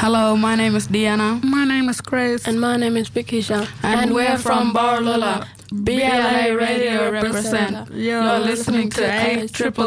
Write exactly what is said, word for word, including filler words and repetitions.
Hello, my name is Diana. My name is Grace. And my name is Bikisha. And, and we're from Barlola. B L A Radio represent. You're You're listening to A Triple